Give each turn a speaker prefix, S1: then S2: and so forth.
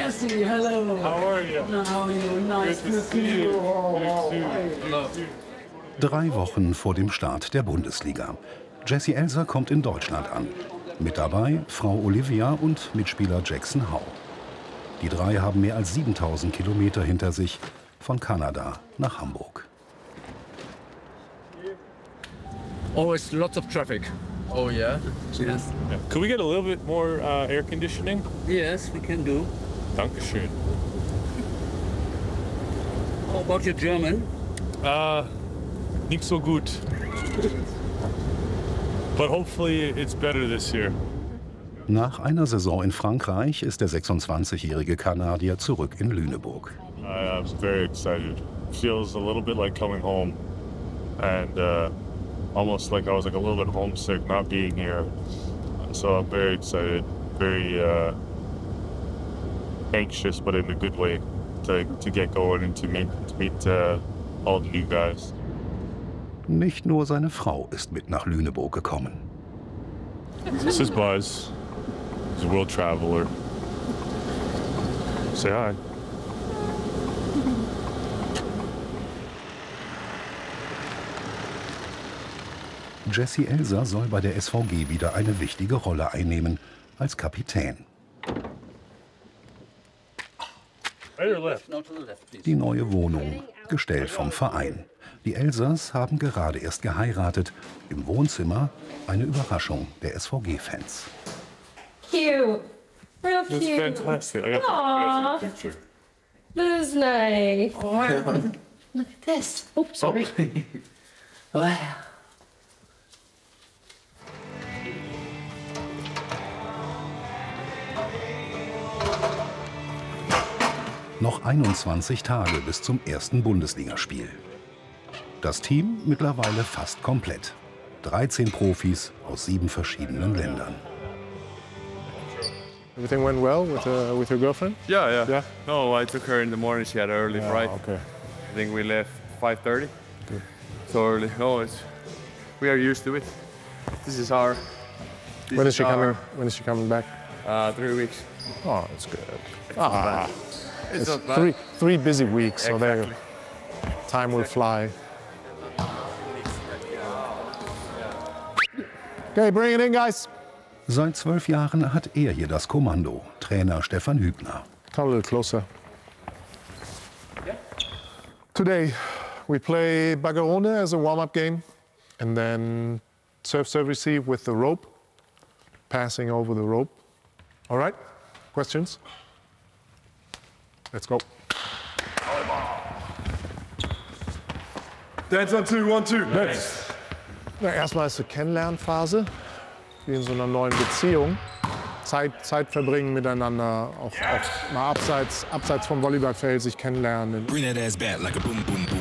S1: Jesse, hello.
S2: How are you?
S1: How are you? Nice to see you. Hello.
S3: 3 Wochen vor dem Start der Bundesliga. Jesse Elser kommt in Deutschland an. Mit dabei Frau Olivia und Mitspieler Jackson Howe. Die 3 haben mehr als 7000 Kilometer hinter sich, von Kanada nach Hamburg.
S4: Always lots of traffic.
S1: Oh yeah? Yes.
S2: Yeah. Could we get a little bit more air conditioning?
S1: Yes, we can do.
S2: Dankeschön.
S1: How about your German?
S2: Nicht so gut. But hopefully it's better this year.
S3: Nach einer Saison in Frankreich ist der 26-jährige Kanadier zurück in Lüneburg.
S2: I'm very excited. Feels a little bit like coming home, and almost like I was like a little bit homesick not being here. So I'm very excited, very anxious, but in a good way, to get going and to meet all the new guys.
S3: Nicht nur seine Frau ist mit nach Lüneburg gekommen.
S2: This is Buzz. He's a world traveler. Say hi.
S3: Jesse Elser soll bei der SVG wieder eine wichtige Rolle einnehmen, als Kapitän. Die neue Wohnung, gestellt vom Verein. Die Elsers haben gerade erst geheiratet. Im Wohnzimmer eine Überraschung der SVG-Fans.
S5: Cute. Real
S2: It's
S5: cute.
S2: fantastic. I got
S5: Aw.
S2: a picture.
S5: This is nice.
S1: Look at this. Oops, sorry. Wow.
S3: Noch 21 Tage bis zum ersten Bundesligaspiel. Das Team mittlerweile fast komplett. 13 Profis aus 7 verschiedenen Ländern.
S6: Everything went well with your girlfriend?
S7: Yeah.
S6: Yeah?
S7: No, I took her in the morning. She had an early flight.
S6: Okay.
S7: I think we left 5:30.
S6: Good.
S7: So early. No, we are used to it. This is our.
S6: When is she coming? When is she coming back?
S7: 3 weeks.
S6: Oh, that's good.
S7: It's not bad.
S6: Three busy weeks, so there,
S7: Exactly.
S6: time will fly. Okay, bring it in, guys.
S3: Seit 12 Jahren hat er hier das Kommando, Trainer Stefan Hübner.
S6: Come a little closer. Today, we play Baggerone as a warm-up game, and then serve, receive with the rope, passing over the rope. All right? Questions? Let's go.
S7: Dance on 2, 1, 2.
S6: Next. Na, erstmal ist eine Kennenlernphase, wie in so einer neuen Beziehung. Zeit verbringen miteinander, auch mal abseits vom Volleyballfeld sich kennenlernen.
S8: Bring that ass back like a boom, boom, boom.